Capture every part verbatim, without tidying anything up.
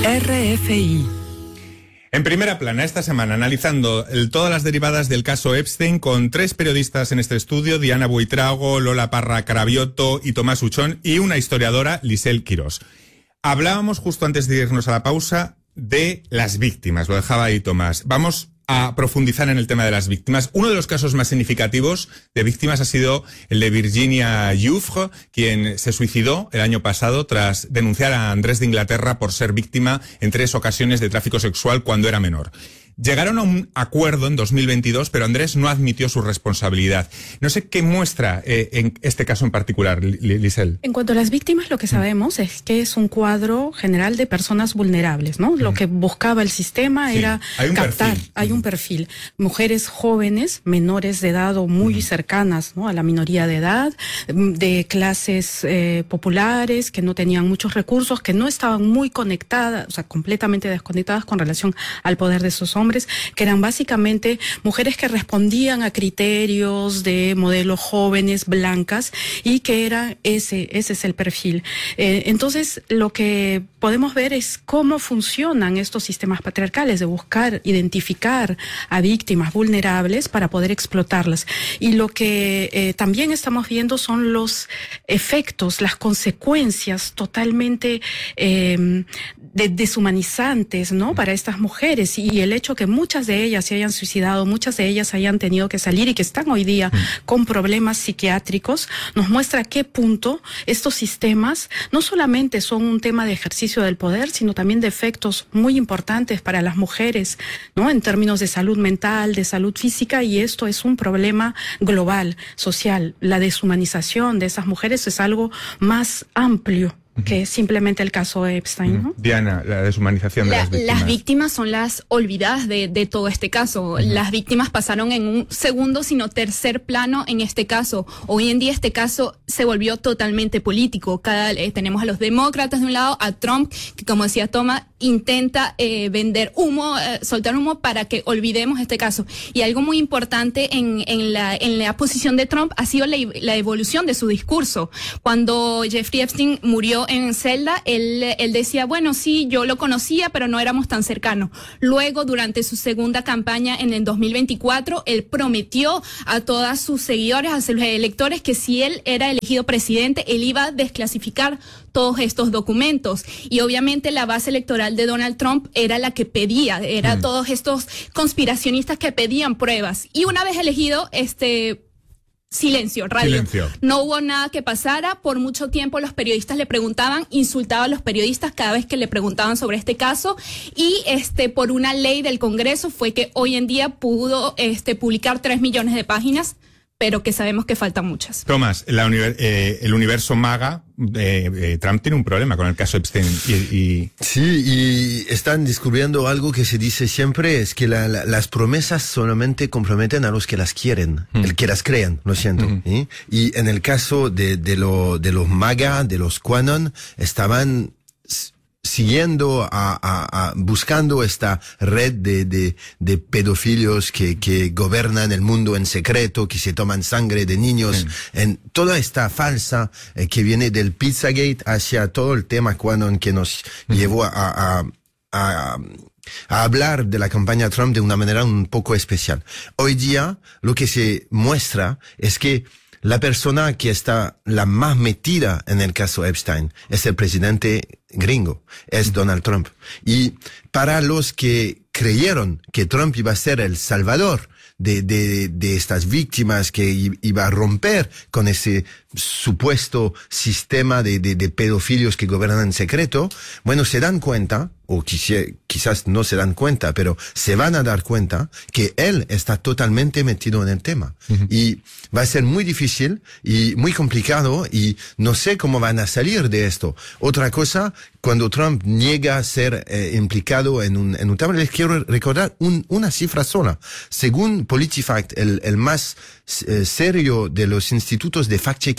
R F I. En primera plana, esta semana, analizando el, todas las derivadas del caso Epstein, con tres periodistas en este estudio, Diana Buitrago, Lola Parra Carabiotto y Tomás Uchón, y una historiadora, Lisel Quirós. Hablábamos justo antes de irnos a la pausa de las víctimas, lo dejaba ahí Tomás. Vamos a profundizar en el tema de las víctimas. Uno de los casos más significativos de víctimas ha sido el de Virginia Giuffre, quien se suicidó el año pasado tras denunciar a Andrés de Inglaterra por ser víctima en tres ocasiones de tráfico sexual cuando era menor. Llegaron a un acuerdo en dos mil veintidós, pero Andrés no admitió su responsabilidad. No sé qué muestra eh, en este caso en particular, Lisel. En cuanto a las víctimas, lo que sabemos mm. es que es un cuadro general de personas vulnerables, ¿no? Mm. Lo que buscaba el sistema sí. era hay un captar, perfil. hay un perfil. Mujeres jóvenes, menores de edad o muy mm. cercanas, ¿no?, a la minoría de edad, de clases eh, populares, que no tenían muchos recursos, que no estaban muy conectadas, o sea, completamente desconectadas con relación al poder de esos hombres. Hombres, que eran básicamente mujeres que respondían a criterios de modelos jóvenes, blancas, y que era ese, ese es el perfil. Eh, entonces, lo que podemos ver es cómo funcionan estos sistemas patriarcales de buscar, identificar a víctimas vulnerables para poder explotarlas. Y lo que eh, también estamos viendo son los efectos, las consecuencias totalmente eh, de, deshumanizantes, ¿no?, para estas mujeres, y el hecho que muchas de ellas se hayan suicidado, muchas de ellas hayan tenido que salir y que están hoy día mm. con problemas psiquiátricos, nos muestra a qué punto estos sistemas no solamente son un tema de ejercicio del poder, sino también de efectos muy importantes para las mujeres, ¿no?, en términos de salud mental, de salud física, y esto es un problema global, social. La deshumanización de esas mujeres es algo más amplio que simplemente el caso Epstein, ¿no? Diana, la deshumanización de la, las víctimas. Las víctimas son las olvidadas de, de todo este caso. Uh-huh. Las víctimas pasaron en un segundo, sino tercer plano en este caso. Hoy en día este caso se volvió totalmente político. Cada, eh, tenemos a los demócratas de un lado, a Trump, que como decía Toma, intenta eh, vender humo, eh, soltar humo para que olvidemos este caso. Y algo muy importante en, en, la, en la posición de Trump ha sido la, la evolución de su discurso. Cuando Jeffrey Epstein murió en celda, él, él decía, bueno, sí, yo lo conocía, pero no éramos tan cercanos. Luego, durante su segunda campaña en el dos mil veinticuatro, él prometió a todos sus seguidores, a sus electores, que si él era elegido presidente, él iba a desclasificar todos estos documentos. Y obviamente la base electoral de Donald Trump era la que pedía, era mm. todos estos conspiracionistas que pedían pruebas. Y una vez elegido, este... Silencio, radio. Silencio. No hubo nada que pasara. Por mucho tiempo los periodistas le preguntaban, insultaba a los periodistas cada vez que le preguntaban sobre este caso. Y este, por una ley del Congreso fue que hoy en día pudo este, publicar tres millones de páginas, pero que sabemos que faltan muchas. Tomás, la univer- eh, el universo MAGA, eh, eh, Trump tiene un problema con el caso Epstein. Y, y... Sí, y están descubriendo algo que se dice siempre, es que la, la, las promesas solamente comprometen a los que las quieren, mm. el que las crean, lo siento. Mm. ¿sí? Y en el caso de, de, lo, de los MAGA, de los QAnon, estaban siguiendo a, a, a buscando esta red de, de, de pedófilos que, que gobernan el mundo en secreto, que se toman sangre de niños, sí. en toda esta falsa eh, que viene del Pizzagate hacia todo el tema QAnon que nos uh-huh. llevó a, a, a, a hablar de la campaña Trump de una manera un poco especial. Hoy día lo que se muestra es que la persona que está la más metida en el caso Epstein es el presidente gringo, es Donald Trump. Y para los que creyeron que Trump iba a ser el salvador de, de, de estas víctimas, que iba a romper con ese supuesto sistema de, de, de pedofilios que gobiernan en secreto, bueno, se dan cuenta, o quizá, quizás no se dan cuenta, pero se van a dar cuenta que él está totalmente metido en el tema. Uh-huh. Y va a ser muy difícil y muy complicado, y no sé cómo van a salir de esto. Otra cosa, cuando Trump niega a ser eh, implicado en un, en un tema, les quiero recordar un, una cifra sola. Según PolitiFact, el, el más eh, serio de los institutos de fact-checking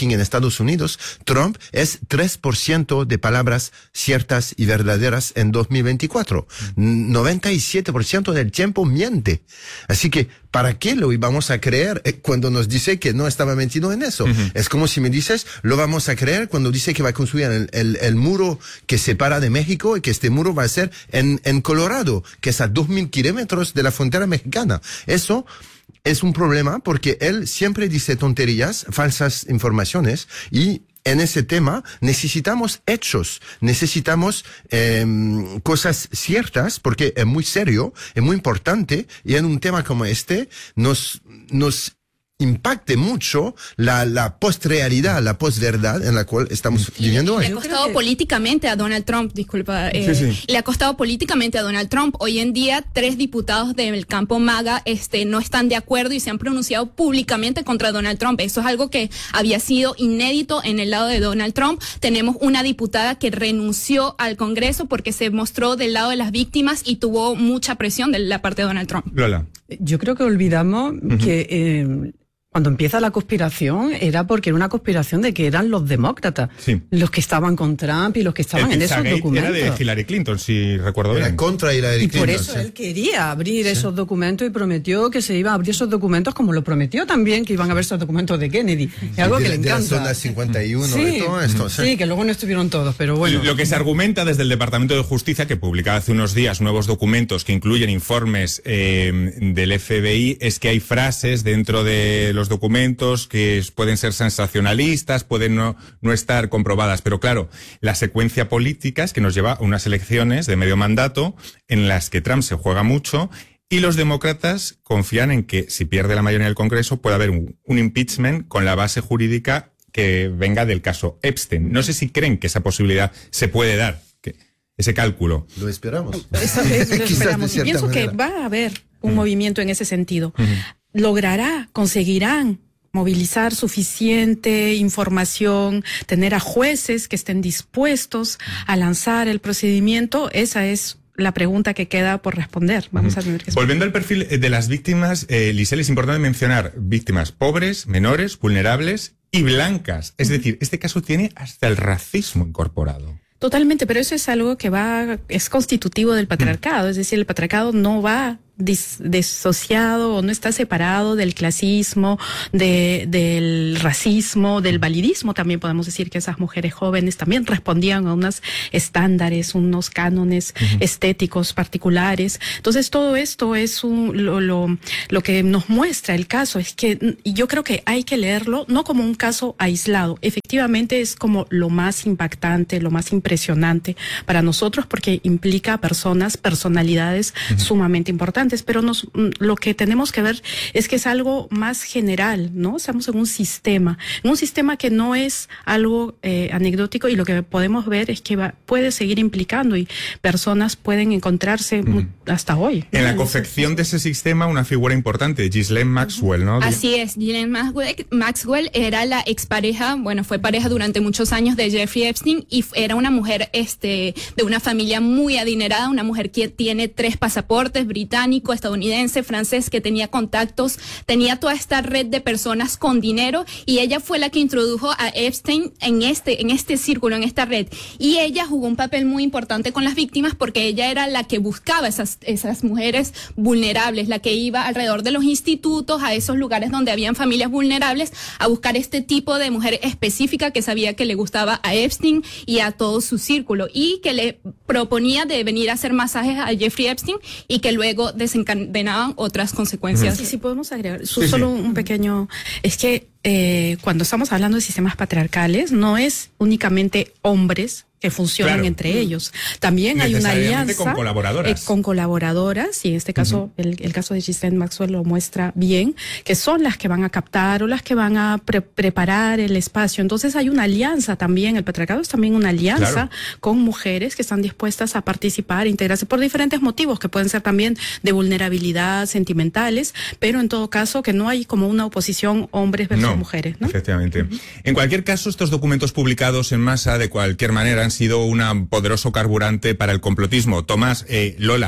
rating en Estados Unidos, Trump es tres por ciento de palabras ciertas y verdaderas en dos mil veinticuatro. noventa y siete por ciento del tiempo miente. Así que, ¿para qué lo íbamos a creer cuando nos dice que no estaba mentido en eso? Uh-huh. Es como si me dices, lo vamos a creer cuando dice que va a construir el, el, el muro que separa de México y que este muro va a ser en, en Colorado, que es a dos mil kilómetros de la frontera mexicana. Eso es un problema porque él siempre dice tonterías, falsas informaciones, y en ese tema necesitamos hechos, necesitamos eh, cosas ciertas, porque es muy serio, es muy importante, y en un tema como este nos, nos impacte mucho la, la post-realidad, la post-verdad en la cual estamos viviendo hoy. Le ha costado políticamente a Donald Trump, disculpa, eh, sí, sí. le ha costado políticamente a Donald Trump. Hoy en día, tres diputados del campo MAGA este, no están de acuerdo y se han pronunciado públicamente contra Donald Trump. Eso es algo que había sido inédito en el lado de Donald Trump. Tenemos una diputada que renunció al Congreso porque se mostró del lado de las víctimas y tuvo mucha presión de la parte de Donald Trump. Lola. Yo creo que olvidamos uh-huh. que... Eh, Cuando empieza la conspiración era porque era una conspiración de que eran los demócratas sí. los que estaban con Trump y los que estaban en esos documentos. Era de Hillary Clinton, si recuerdo bien. Era contra Hillary Clinton. Y por eso sí. él quería abrir sí. esos documentos y prometió que se iba a abrir esos documentos, como lo prometió también que iban a ver esos documentos de Kennedy. Es algo de, que le encanta. De la zona cincuenta y uno sí. y todo esto. Sí. sí, que luego no estuvieron todos, pero bueno. Lo que se argumenta desde el Departamento de Justicia, que publicaba hace unos días nuevos documentos que incluyen informes eh, del F B I, es que hay frases dentro de los documentos que pueden ser sensacionalistas, pueden no, no estar comprobadas. Pero claro, la secuencia política es que nos lleva a unas elecciones de medio mandato en las que Trump se juega mucho y los demócratas confían en que si pierde la mayoría del Congreso puede haber un, un impeachment con la base jurídica que venga del caso Epstein. No sé si creen que esa posibilidad se puede dar, que ese cálculo. Lo esperamos. Eso es, lo esperamos. Y pienso manera. que va a haber un mm. movimiento en ese sentido. Mm. Logrará, conseguirán movilizar suficiente información, tener a jueces que estén dispuestos a lanzar el procedimiento. Esa es la pregunta que queda por responder. Vamos uh-huh. a tener que Volviendo al perfil de las víctimas, eh, Lisel, es importante mencionar víctimas pobres, menores, vulnerables y blancas. Es uh-huh. decir, este caso tiene hasta el racismo incorporado. Totalmente, pero eso es algo que va, es constitutivo del patriarcado, uh-huh. es decir, el patriarcado no va Dis, disociado o no está separado del clasismo, de, del racismo, del validismo. También podemos decir que esas mujeres jóvenes también respondían a unos estándares, unos cánones uh-huh. estéticos particulares. Entonces todo esto es un, lo, lo, lo que nos muestra el caso. Es que y yo creo que hay que leerlo no como un caso aislado. Efectivamente es como lo más impactante, lo más impresionante para nosotros porque implica personas, personalidades uh-huh. sumamente importantes. Pero nos, lo que tenemos que ver es que es algo más general, ¿no? Estamos en un sistema, en un sistema que no es algo eh, anecdótico y lo que podemos ver es que va, puede seguir implicando y personas pueden encontrarse mm. hasta hoy. En ¿no? la confección de ese sistema, una figura importante, Ghislaine Maxwell, ¿no? Así es, Ghislaine Maxwell, Maxwell era la expareja, bueno, fue pareja durante muchos años de Jeffrey Epstein y era una mujer este de una familia muy adinerada, una mujer que tiene tres pasaportes británicos, estadounidense, francés, que tenía contactos, tenía toda esta red de personas con dinero y ella fue la que introdujo a Epstein en este, en este círculo, en esta red. Y ella jugó un papel muy importante con las víctimas porque ella era la que buscaba esas, esas mujeres vulnerables, la que iba alrededor de los institutos, a esos lugares donde habían familias vulnerables, a buscar este tipo de mujer específica que sabía que le gustaba a Epstein y a todo su círculo y que le proponía de venir a hacer masajes a Jeffrey Epstein y que luego de desencadenaban otras consecuencias. Sí, sí, podemos agregar. Sí, solo sí. un pequeño... Es que eh, cuando estamos hablando de sistemas patriarcales, no es únicamente hombres que funcionan claro. entre ellos. También hay una alianza con colaboradoras. Eh, con colaboradoras, y en este caso, uh-huh. el, el caso de Ghislaine Maxwell lo muestra bien, que son las que van a captar o las que van a pre- preparar el espacio. Entonces hay una alianza también, el patriarcado es también una alianza claro. con mujeres que están dispuestas a participar, integrarse por diferentes motivos, que pueden ser también de vulnerabilidad, sentimentales, pero en todo caso que no hay como una oposición hombres versus no, mujeres, ¿no? Efectivamente. Uh-huh. En cualquier caso, estos documentos publicados en masa, de cualquier manera, han sido un poderoso carburante para el complotismo. Tomás, eh, Lola,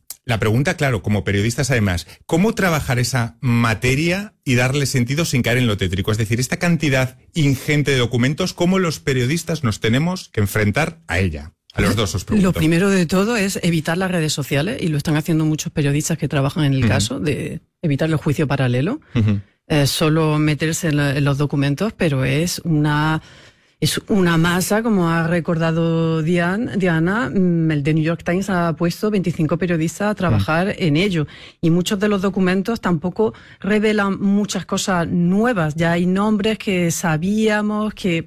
la pregunta, claro, como periodistas además, ¿cómo trabajar esa materia y darle sentido sin caer en lo tétrico? Es decir, esta cantidad ingente de documentos, ¿cómo los periodistas nos tenemos que enfrentar a ella? A los dos os pregunto. Lo primero de todo es evitar las redes sociales, y lo están haciendo muchos periodistas que trabajan en el uh-huh. caso, de evitar el juicio paralelo. Uh-huh. Eh, solo meterse en, la, en los documentos, pero es una... Es una masa, como ha recordado Diana, Diana, el The New York Times ha puesto veinticinco periodistas a trabajar mm. en ello. Y muchos de los documentos tampoco revelan muchas cosas nuevas. Ya hay nombres que sabíamos, que...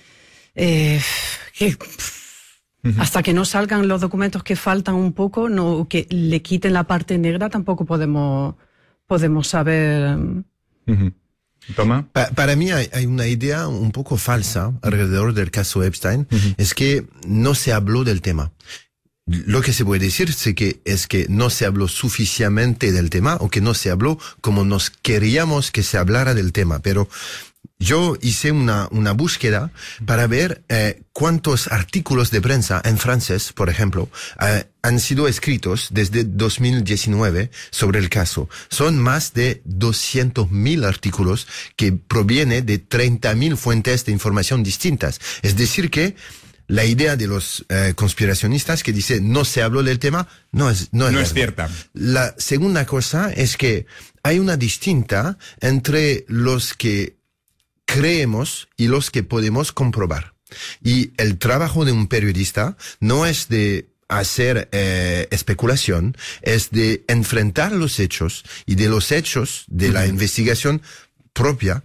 Eh, que uh-huh. hasta que no salgan los documentos que faltan un poco, no, que le quiten la parte negra, tampoco podemos, podemos saber... Uh-huh. Toma. Pa para mí hay, hay una idea un poco falsa alrededor del caso Epstein, uh-huh. es que no se habló del tema. Lo que se puede decir es que, es que no se habló suficientemente del tema, o que no se habló como nos queríamos que se hablara del tema, pero yo hice una, una búsqueda para ver eh, cuántos artículos de prensa en francés, por ejemplo, eh, han sido escritos desde dos mil diecinueve sobre el caso. Son más de doscientos mil artículos que provienen de treinta mil fuentes de información distintas. Es decir que la idea de los eh, conspiracionistas que dice no se habló del tema, no es, no es, no es cierta. La segunda cosa es que hay una distinta entre los que creemos y los que podemos comprobar. Y el trabajo de un periodista no es de hacer eh, especulación, es de enfrentar los hechos, y de los hechos de uh-huh. la investigación propia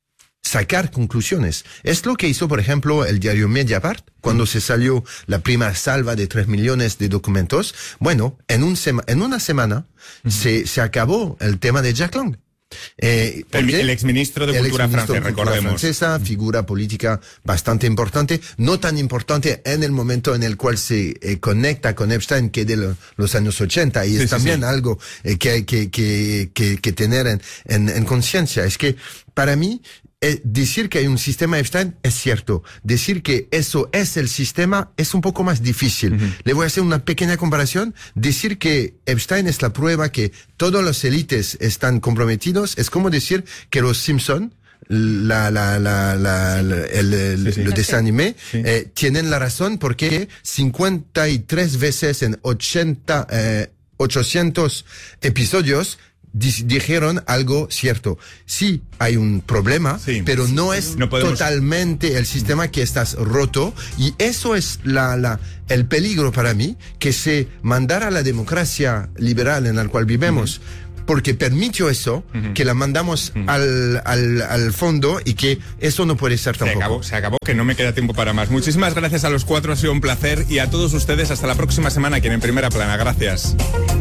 sacar conclusiones. Es lo que hizo, por ejemplo, el diario Mediapart, cuando uh-huh. se salió la primera salva de tres millones de documentos. Bueno, en, un sema en una semana uh-huh. se, se acabó el tema de Jack Lang. Eh, el, el exministro de Cultura francés, recordemos. Francesa, figura política bastante importante, no tan importante en el momento en el cual se eh, conecta con Epstein, que de lo, los años ochenta, y sí, es sí, también sí. algo eh, que hay que, que, que, que tener en, en, en conciencia. Es que, para mí, Eh, decir que hay un sistema Epstein es cierto. Decir que eso es el sistema es un poco más difícil. Uh-huh. Le voy a hacer una pequeña comparación. Decir que Epstein es la prueba que todos los élites están comprometidos es como decir que los Simpson, la, la, la, la, la el, el, sí, sí. el desanime, sí. eh, tienen la razón, porque cincuenta y tres veces en ochenta, eh, ochocientos episodios dijeron algo cierto. Sí, hay un problema, sí, pero no es no podemos... totalmente el sistema que estás roto, y eso es la, la, el peligro para mí, que se mandara a la democracia liberal en la cual vivimos, uh-huh. porque permitió eso, uh-huh. que la mandamos uh-huh. al, al, al fondo, y que eso no puede ser tampoco. Se acabó, se acabó, que no me queda tiempo para más. Muchísimas gracias a los cuatro, ha sido un placer, y a todos ustedes hasta la próxima semana aquí en En Primera Plana. Gracias.